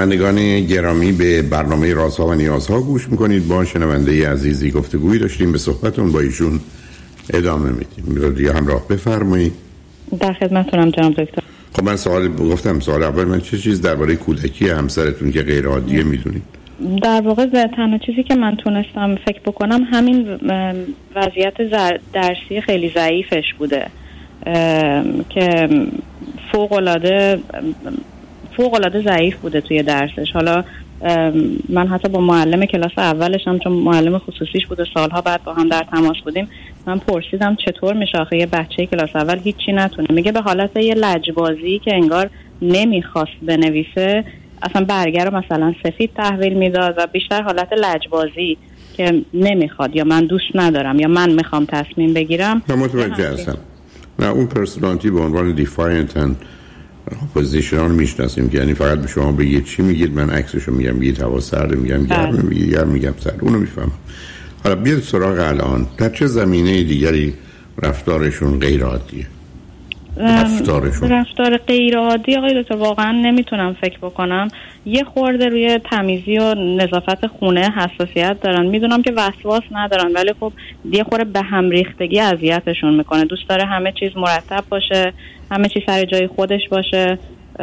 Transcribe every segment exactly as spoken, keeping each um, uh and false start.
شنوندگان گرامی، به برنامه رازها و نیازها گوش میکنید. با شنونده عزیزی گفتگویی داشتیم، به صحبتون با ایشون ادامه میدیم. یا همراه بفرمایید. در خدمتتونم جناب دکتر. خب من سوال گفتم سوال اول من چه چیز درباره کودکی همسرتون که غیر عادیه میدونید؟ در واقع تنها چیزی که من تونستم فکر بکنم همین وضعیت درسی خیلی ضعیفش بوده که فوق العاده فوق العاده ضعیف بوده توی درسش. حالا من حتی با معلم کلاس اولش هم، چون معلم خصوصیش بوده، سالها بعد با هم در تماس بودیم، من پرسیدم چطور میشه آخه یه بچه کلاس اول هیچی نتونه. میگه به حالت یه لجبازی که انگار نمیخواست بنویسه، اصلا برگه رو مثلا سفید تحویل میداد و بیشتر حالت لجبازی که نمیخواد، یا من دوست ندارم، یا من میخوام تصمیم بگیرم. من متوجه هستم. نه اون پرسونالیتی به عنوان دیفاینت اند اپوزیشنال میشناسیم که یعنی فقط به شما بگید چی میگید، من عکسشو میگم، میگید هوا سرده، میگم گرمه، میگید گرم، میگم سرد، اونو میفهمم. حالا بیاد سراغ الان، در چه زمینه دیگری رفتارشون غیر عادیه؟ رفتارشون رفتار غیر عادی آقای دکتر واقعا نمیتونم فکر بکنم. یه خورده روی تمیزی و نظافت خونه حساسیت دارن. میدونم که وسواس ندارن، ولی خب یه خورده به هم ریختگی اذیتشون میکنه. دوست داره همه چیز مرتب باشه، همه چیز سر جای خودش باشه.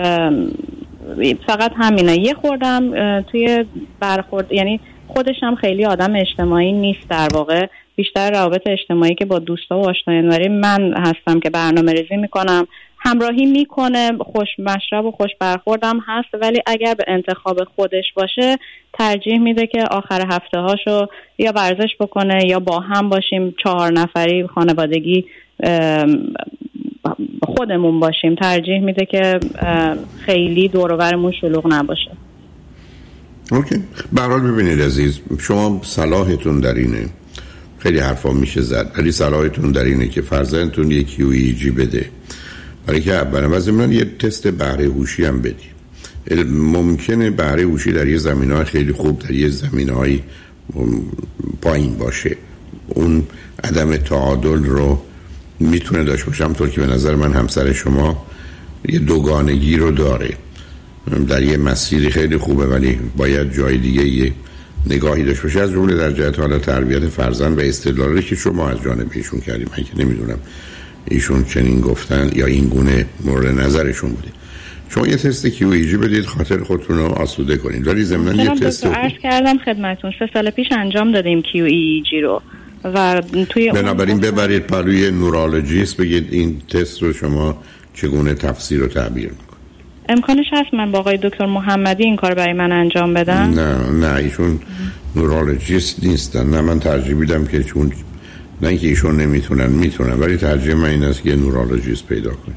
فقط همینه. یه خوردم توی برخورد، یعنی خودش هم خیلی آدم اجتماعی نیست در واقع، بیشتر روابط اجتماعی که با دوستا و آشنایانوری من هستم که برنامه ریزی میکنم، همراهی میکنه، خوش مشرب و خوش برخوردم هست، ولی اگر به انتخاب خودش باشه ترجیح میده که آخر هفته هاشو یا ورزش بکنه یا با هم باشیم، چهار نفری خانوادگی خودمون باشیم. ترجیح میده که خیلی دور و برمون شلوغ نباشه. اوکی. به هر حال ببینید عزیز، شما صلاحتون در اینه، خیلی حرفا میشه زد، ولی صلاحتون در اینه که فرزندتون یک کیو ای جی بده، برای که اولا و ضمناً یه تست بهره هوشی هم بدی. ممکنه بهره هوشی در یه زمینه‌های خیلی خوب، در یه زمینه‌های پایین باشه. اون عدم تعادل رو میتونه داشته باشه، همونطور که به نظر من همسر شما یه دوگانگی رو داره، در یه مسیری خیلی خوبه، ولی باید جای دیگه یه نگاهی داشته باشه، از جمله در جهت حالا تربیت فرزند و استدلالی که شما از جانب ایشون کردیم. من که نمیدونم ایشون چنین گفتن یا این گونه مورد نظرشون بوده. شما یه تست کیو ای جی بدید، خاطر خودتون رو آسوده کنید، ولی ضمن یه تست رو عرض کردم خدمتتون سه سال پیش انجام دادیم کیو ای جی رو و توی بنابراین ببرید پروی نورولوژیست، بگید این تست رو شما چگونه تفسیر و تعبیر میکنید. امکانش هست من با آقای دکتر محمدی این کار برای من انجام بدم؟ نه نه ایشون نورولوژیست نیستن. نه من ترجیح میدم که چون نه اینکه ایشون نمیتونن، میتونن، ولی ترجیح من این است که نورولوژیست پیدا کنید.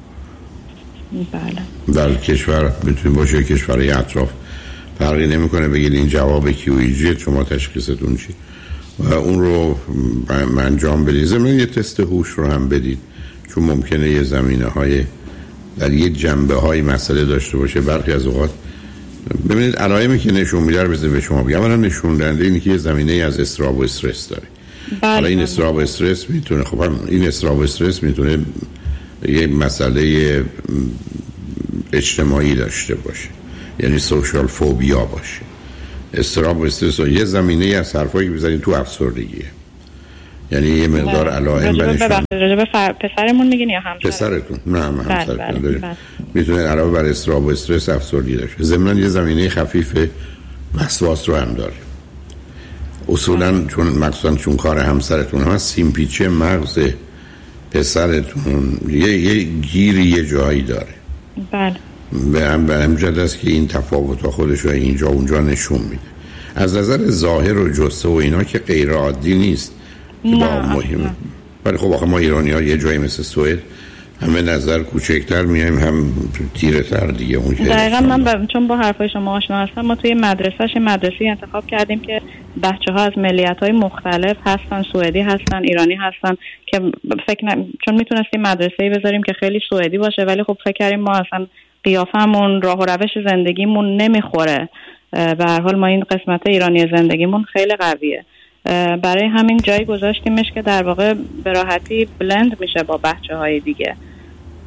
بله. در کشور میتونه باشه، کشورهای اطراف فرقی نمیکنه. بگید این جواب کیو ای جی، شما تشخیصتون چی و اون رو انجام بدید. ضمن یه تست هوش رو هم بدید، چون ممکنه یه زمینه های در یه جنبه های مسئله داشته باشه. برخی از اوقات ببینید علائمی که نشون میده رو بزنید به شما بگم. اولا نشون دهنده اینه که یه زمینه از اضطراب و استرس داره. حالا این اضطراب و استرس میتونه، خب این اضطراب و استرس میتونه یه مسئله اجتماعی داشته باشه، یعنی سوشال فوبیا باشه. اضطراب و استرس یه زمینه از حرفایی که بزنید تو افسردگیه، یعنی یه مقدار علائم بنشون. راجب پسرمون میگین یا همسرتون؟ پسرتون. نه همسرتون داریم. میتونه علاوه بر اضطراب و استرس افسردگی داشته. ضمن یه زمینه خفیف وسواس رو هم داره. اصولا چون مخصوصا چون کار همسرتون هم سیمپیچ مغز پسرتون یه, یه گیری یه جایی داره. بله. به هم به همجد است که این تفاوت خودش رو اینجا اونجا نشون میده. از نظر ظاهر و جسه و اینا که غیر عادی نیست که با مهمه. ولی خب آخه ما ایرانی ها یه جایی مثل سوئد همه نظر کوچکتر میایم، هم تیره تر دیگه. اون دقیقا من با... چون با حرفای شما آشنا هستم، ما توی مدرسهش مدرسه انتخاب کردیم که بچه ها از ملیت های مختلف هستن، سوئدی هستن، ایرانی هستن، که فکر ن... چون میتونستیم مدرسه‌ای بذاریم که خیلی سوئدی باشه، ولی خب فکر کردیم ما اصلا قیافمون، راه و روش زندگیمون نمیخوره. به هر حال ما این قسمت ایرانی زندگیمون خیلی قویه، برای همین جایی گذاشتیمش که در واقع به راحتی بلند میشه با بچه‌های دیگه.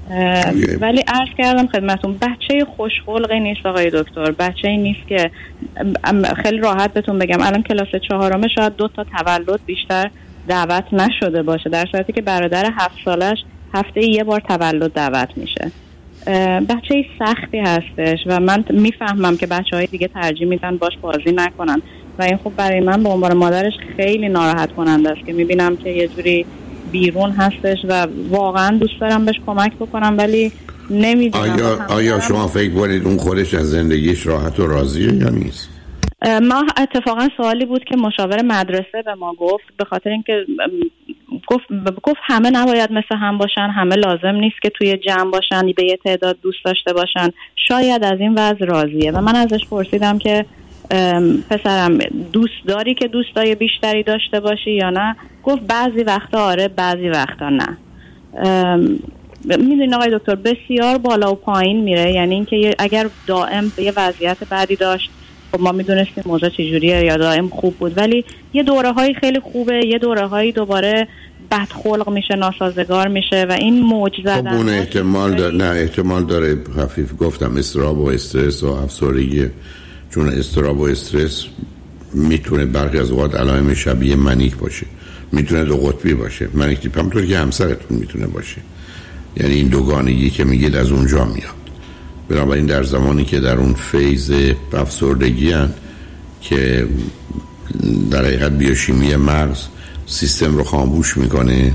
ولی عرض کردم خدمتون بچه خوشخلقی نیست آقای دکتر، بچه ای نیست که خیلی راحت بهتون بگم الان کلاس چهارمه شاید دو تا تولد بیشتر دعوت نشده باشه، در صورتی که برادر هفت سالش هفته یه بار تولد دعوت میشه. بچه سختی هستش و من میفهمم که بچه های دیگه ترجیح میدن باش بازی نکنن و این خب برای من به عنوان مادرش خیلی ناراحت کننده است که میبینم که یه جوری بیرون هستش و واقعا دوست دارم بهش کمک بکنم ولی نمیدونم. آیا, آیا شما فکر کنید اون خودش از زندگیش راحت و راضیه یا نیست؟ ما اتفاقا سوالی بود که مشاور مدرسه به ما گفت، به خاطر اینکه گفت گفت همه نباید مثل هم باشن، همه لازم نیست که توی جمع باشن به یه تعداد دوست داشته باشن، شاید از این وضع راضیه. و من ازش پرسیدم که پسرم دوست داری که دوستای بیشتری داشته باشی یا نه؟ گفت بعضی وقتا آره بعضی وقتا نه. میدونین آقای دکتر بسیار بالا و پایین میره، یعنی اینکه اگر دائم یه وضعیت بعدی داشت خب ما میدونستیم موضوع چجوریه یا دائم خوب بود، ولی یه دوره هایی خیلی خوبه، یه دوره هایی دوباره بدخلق میشه، ناسازگار میشه و این موج زدن. خب اون احتمال داره، نه احتمال داره خفیف گفتم اضطراب و استرس و افسردگی، چون اضطراب و استرس میتونه برخی از اوقات علائم شبیه منیک باشه، میتونه دو قطبی باشه، منیک تیپ همونطور که همسرتون میتونه باشه، یعنی این دوگانگی که میگید از اونجا میاد. بنابراین در زمانی که در اون فیز افسردگی هن که در حقیقت بیوشیمی مغز سیستم رو خاموش میکنه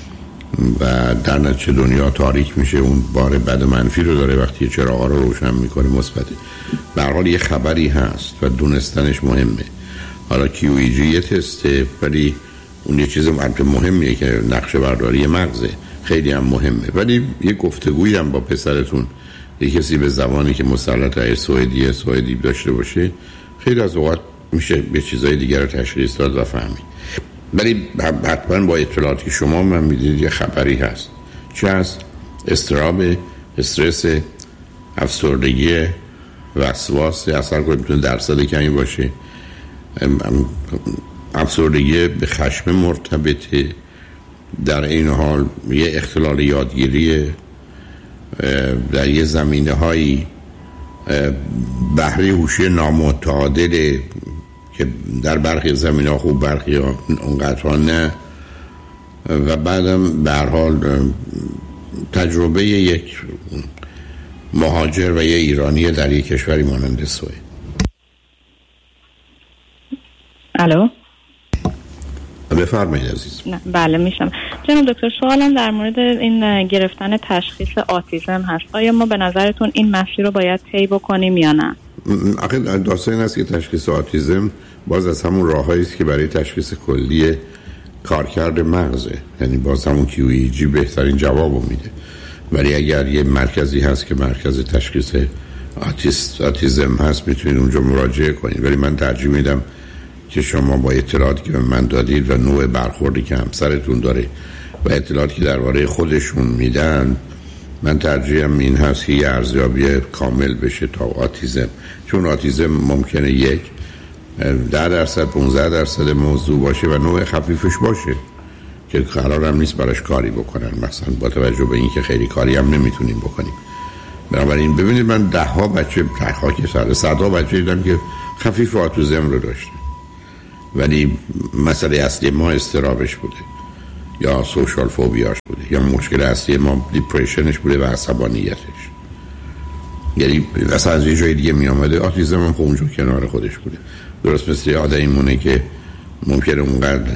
و در نتیجه دنیا تاریک میشه، اون بار بد و منفی رو داره وقتی چراغا رو روشن میکنه مثبته. به هر حال یه خبری هست و دونستنش مهمه. حالا کیو ای جی یه تسته ولی اون یه چیز مهمیه که نقشه برداری مغزه، خیلی هم مهمه. ولی یه گفتگویی هم با پسرتون، یه کسی به زبانی که مسلط های سوئدی سوئدی داشته باشه، خیلی از اوقات میشه به چیزای دیگر رو تشخیص داد و فهمید. ولی حتما با اطلاعاتی که شما من میدید یه خبری هست، چه از اضطراب، استرس، افسردگی، وسواس، اثر کنید میتونه درصد کمی باشه، افسردگی به خشم مرتبطه، در این حال یه اختلال یادگیری در یه زمینه هایی بهره هوشی نامتعادل که در برخی زمینه ها خوب برخی ها اونقدر نه، و بعدم به هر حال تجربه یک مهاجر و یه ایرانی در یک کشوری مانند سوئد. الو بفرمایید عزیز. نه بله میشم. جناب دکتر سوالم در مورد این گرفتن تشخیص آتیسم هست. آیا ما به نظرتون این مسیر رو باید طی بکنیم یا نه؟ آخه داستان این است که تشخیص آتیسم باز از همون راههایی است که برای تشخیص کلی کارکرد مغزه، یعنی باز همون کیو ای جی بهترین جوابو میده. ولی اگر یه مرکزی هست که مرکز تشخیص آتیست آتیسم هست میتونید اونجا مراجعه کنید. ولی من ترجیح میدم که شما با اطلاعاتی که به من دادید و نوع برخوردی که همسرتون داره و اطلاعاتی که درباره خودشون میدن، من ترجیحم این هست که یه ارزیابی کامل بشه تا آتیسم، چون آتیسم ممکنه یک ده درصد پانزده درصد موضوع باشه و نوع خفیفش باشه که قرارم نیست براش کاری بکنن، مثلا با توجه به این که خیلی کاری هم نمیتونیم بکنیم. بنابراین ببینید من ده ها بچه ده ها که سر صدها بچه دیدم که خفیف آتیسم رو داشتن، ولی مسئله اصلی ما استرابش بوده یا سوشال فوبیاش بوده یا مشکل اصلی ما دیپریشنش بوده و عصبانیتش، یعنی اصلا از یه جای دیگه می آمده. آتیسم هم خب اونجا کنار خودش بوده، درست مثل آدمی مونه که ممکنه اونقدر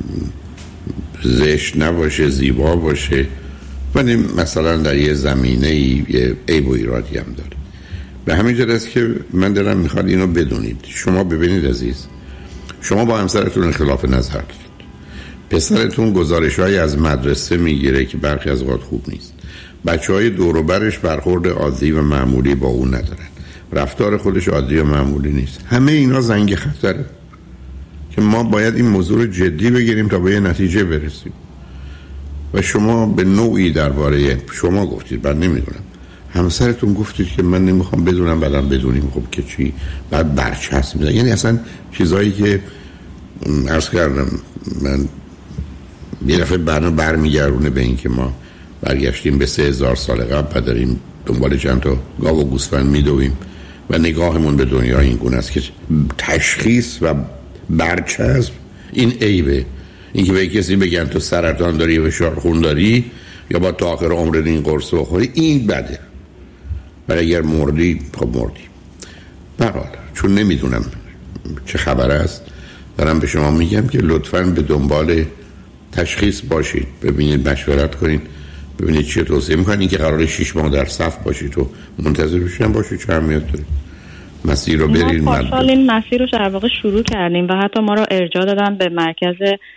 زشت نباشه، زیبا باشه، ولی مثلا در یه زمینه یه عیب و ایرادی هم داره. به همین جهت است که من دارم میخواد اینو بدونید. شما ببینید عزیز، شما با همسرتون اختلاف نظر دارید، پسرتون گزارش‌هایی از مدرسه میگیره که برخی از اوقات خوب نیست، بچه‌های دور و برش برخورد عادی و معمولی با اون ندارن، رفتار خودش عادی و معمولی نیست. همه اینا زنگ خطره که ما باید این موضوع رو جدی بگیریم تا به یه نتیجه برسیم. و شما به نوعی درباره شما گفتید، بعد نمیدونم همسرتون گفتید که من نمیخوام بدونم، بعدم بدونیم. خب که چی؟ بعد برچسب میزن، یعنی اصلا چیزایی که عرض کردم من یه دفعه برنامه برمیگردونه به این که ما برگشتیم به سه هزار سال قبل و داریم دنبال چند تا گاو و گوسفند میدویم و نگاهمون به دنیا این گونه است که تشخیص و برچسب این عیبه. اینکه به کسی بگن تو سرطان داری و فشار خون داری یا با تا آخر عمرت این قرص بخوری، این بده. ولی اگر مردی خب مردی. برحال چون نمیدونم چه خبر است دارم به شما میگم که لطفاً به دنبال تشخیص باشید، ببینید، مشورت کنید، ببینید چی توصیه میکنید. این که قراره شش ماه در صف باشید و منتظر بشین باشید چه اهمیت داره؟ مسیر رو برید. ما پارسال این مسیر رو در واقع شروع کردیم و حتی ما رو ارجاع دادن به مرکز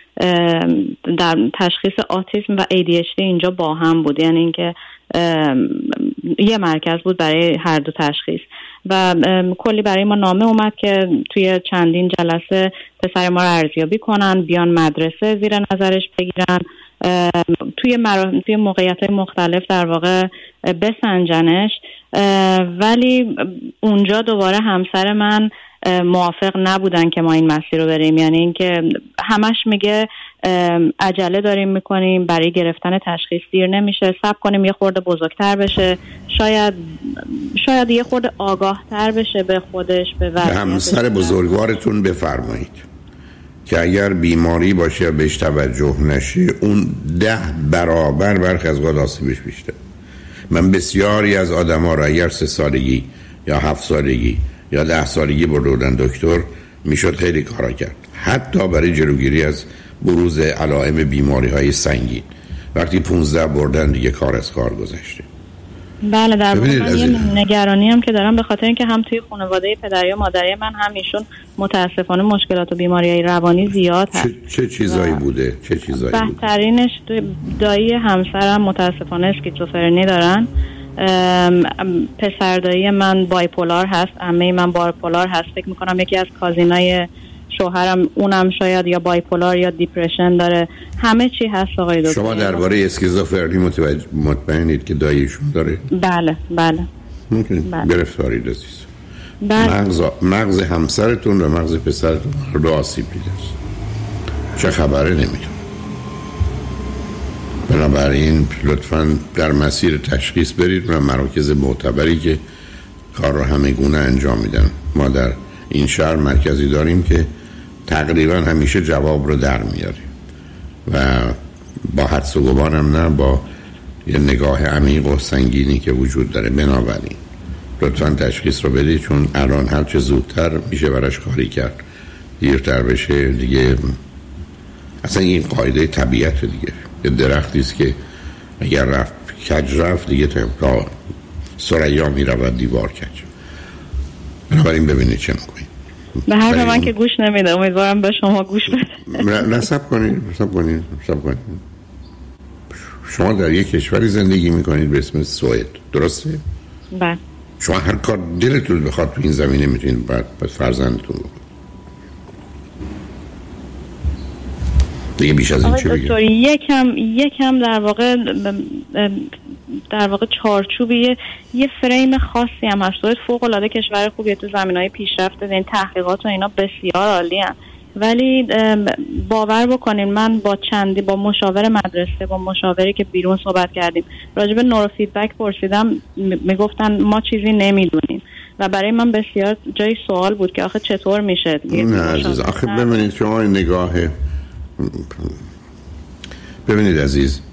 در تشخیص آتیسم و ای دی اچ دی اینجا با هم بود، یعنی اینکه یه مرکز بود برای هر دو تشخیص و کلی برای ما نامه اومد که توی چندین جلسه پسر ما رو ارزیابی کنن، بیان مدرسه زیر نظرش بگیرن، توی مراحل توی موقعیت‌های مختلف در واقع بسنجنش. ولی اونجا دوباره همسر من موافق نبودن که ما این مسیر رو بریم، یعنی اینکه همش میگه عجله داریم میکنیم، برای گرفتن تشخیص دیر نمیشه، صبر کنیم یه خورده بزرگتر بشه، شاید شاید یه خورده آگاهتر بشه به خودش، به وضعیتش. همسر بزرگوارتون بفرمایید که اگر بیماری باشه بهش توجه نشه اون ده برابر برخی از اوقات آسیبش بیشتر. من بسیاری از آدم ها را اگر سه سالگی یا هفت سالگی یا ده سالگی بردن دکتر میشد خیلی کارا کرد، حتی برای جلوگیری از بروز علائم بیماری های سنگین. وقتی پونزده بردن دیگه کار از کار گذشته. بله در واقع من یه نگرانی هم که دارم به خاطر اینکه هم توی خانواده پدری و مادری من هم ایشون متاسفانه مشکلات و بیماری‌های روانی زیاد هست. چه, چه چیزایی بوده؟ چه چیزایی بهترینش دایی همسرم متاسفانه اسکیزوفرنی دارن، پسر دایی من بایپولار هست، عمه من بایپولار هست، فکر میکنم یکی از کازینای شوهرم اونم شاید یا بایپولار یا دیپرشن داره، همه چی هست آقای دکتر. شما درباره اسکیزوفرنی متوجه مطمئنید که داییشون داره؟ بله بله. ممکنه بله. گرفتاری عزیز. بله. مغز مغز همسرتون و مغز پسرتون رو آسیب دیده است. چه خبره نمیدونم. بنابراین لطفاً در مسیر تشخیص برید و مراکز معتبری که کار رو همه گونه انجام میدن. ما در این شهر مرکزی داریم که تقریبا همیشه جواب رو در میاریم و با حدس و گمان هم نه، با یه نگاه عمیق و سنگینی که وجود داره. بنابراین لطفاً تشخیص رو بدید، چون الان هر چه زودتر میشه براش کاری کرد، دیرتر بشه دیگه. اصلا این قاعده طبیعت دیگه، یه درختی است که اگر رفت کج رفت دیگه تا ثریا میرود دیوار کج. بنابراین ببینید چه میکنید. به هر من که گوش نمیده، امیدوارم به شما گوش بده. نصب کنید نصب کنید نصب کنید. شما در یک کشوری زندگی میکنید به اسم سوئد، درسته؟ بله. شما هر کار دلتون بخواد تو این زمینه میتونید بعد فرزندتون بکنید. دیگه بیش از این چه بگم؟ یکم یکم در واقع در واقع چارچوبی یه فریم خاصی هم هست. سوئد فوق العاده کشور خوبیه تو زمینهای پیشرفته، این تحقیقات و اینا بسیار عالی هست، ولی باور بکنین من با چندی با مشاور مدرسه، با مشاوری که بیرون صحبت کردیم راجع به نورو فیدبک پرسیدم، میگفتن ما چیزی نمیدونیم و برای من بسیار جای سوال بود که آخه چطور میشه. نه عزیز، آخه ببینید شما این نگاه، ببینید عزیز،